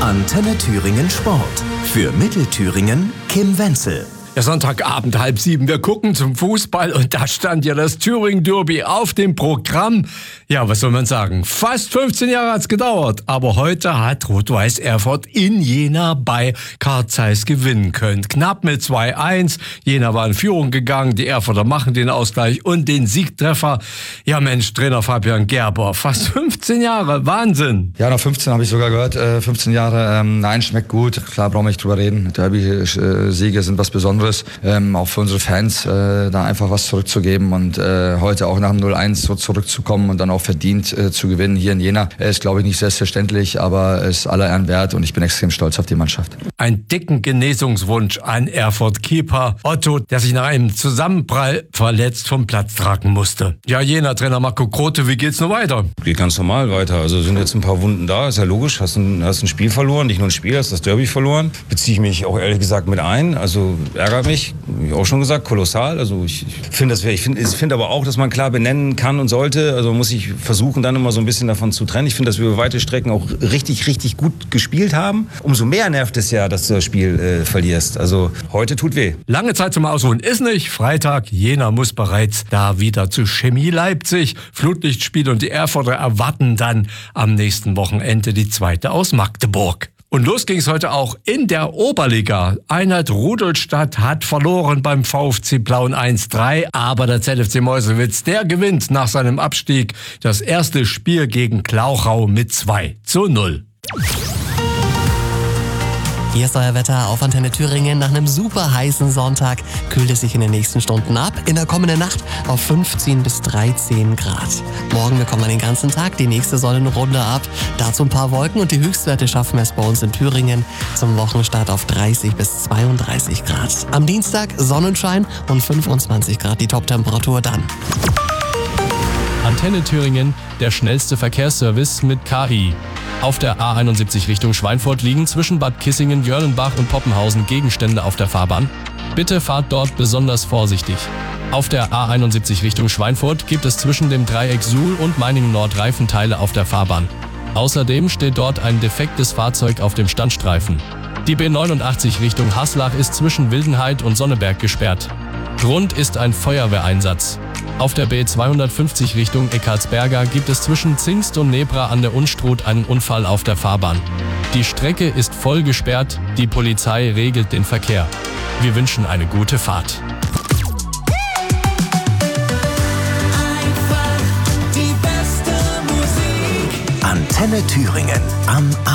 Antenne Thüringen Sport. Für Mittelthüringen Kim Wenzel. Ja, Sonntagabend 6:30. Wir gucken zum Fußball und da stand ja das Thüringen Derby auf dem Programm. Ja, was soll man sagen? Fast 15 Jahre hat's gedauert. Aber heute hat Rot-Weiß Erfurt in Jena bei Carl Zeiss gewinnen können. Knapp mit 2:1. Jena war in Führung gegangen. Die Erfurter machen den Ausgleich und den Siegtreffer. Ja Mensch, Trainer Fabian Gerber. Fast 15 Jahre. Wahnsinn. Ja, nach 15 habe ich sogar gehört. 15 Jahre. Nein, schmeckt gut. Klar, brauchen wir nicht drüber reden. Derby-Siege sind was Besonderes. Auch für unsere Fans, da einfach was zurückzugeben und heute auch nach dem 0:1 so zurückzukommen und dann auch verdient zu gewinnen hier in Jena. Ist, glaube ich, nicht selbstverständlich, aber ist aller Ehren wert und ich bin extrem stolz auf die Mannschaft. Ein dicken Genesungswunsch an Erfurt-Keeper Otto, der sich nach einem Zusammenprall verletzt vom Platz tragen musste. Ja, Jena-Trainer Marco Grote, wie geht's nur weiter? Geht ganz normal weiter. Also sind jetzt ein paar Wunden da, ist ja logisch. Hast ein Spiel verloren, nicht nur ein Spiel, hast das Derby verloren. Beziehe ich mich auch ehrlich gesagt mit ein. Also ärgert mich, wie auch schon gesagt, kolossal. Also ich finde aber auch, dass man klar benennen kann und sollte. Also muss ich versuchen, dann immer so ein bisschen davon zu trennen. Ich finde, dass wir über weite Strecken auch richtig, richtig gut gespielt haben. Umso mehr nervt es ja, dass du das Spiel verlierst. Also heute tut weh. Lange Zeit zum Ausruhen ist nicht. Freitag, Jena muss bereits da wieder zu Chemie Leipzig. Flutlichtspiel und die Erfurter erwarten dann am nächsten Wochenende die zweite aus Magdeburg. Und los ging es heute auch in der Oberliga. Einheit Rudolstadt hat verloren beim VfC Plauen 1:3, aber der ZFC Meuselwitz, der gewinnt nach seinem Abstieg das erste Spiel gegen Glauchau mit 2:0. Hier ist euer Wetter auf Antenne Thüringen. Nach einem super heißen Sonntag kühlt es sich in den nächsten Stunden ab. In der kommenden Nacht auf 15 bis 13 Grad. Morgen bekommen wir den ganzen Tag die nächste Sonnenrunde ab. Dazu ein paar Wolken und die Höchstwerte schaffen wir es bei uns in Thüringen zum Wochenstart auf 30 bis 32 Grad. Am Dienstag Sonnenschein und 25 Grad die Toptemperatur dann. Antenne Thüringen, der schnellste Verkehrsservice mit KI. Auf der A71 Richtung Schweinfurt liegen zwischen Bad Kissingen, Jörlenbach und Poppenhausen Gegenstände auf der Fahrbahn. Bitte fahrt dort besonders vorsichtig. Auf der A71 Richtung Schweinfurt gibt es zwischen dem Dreieck Suhl und Meiningen Nord Reifenteile auf der Fahrbahn. Außerdem steht dort ein defektes Fahrzeug auf dem Standstreifen. Die B89 Richtung Haslach ist zwischen Wildenheid und Sonneberg gesperrt. Grund ist ein Feuerwehreinsatz. Auf der B250 Richtung Eckartsberger gibt es zwischen Zingst und Nebra an der Unstrut einen Unfall auf der Fahrbahn. Die Strecke ist voll gesperrt, die Polizei regelt den Verkehr. Wir wünschen eine gute Fahrt. Antenne Thüringen am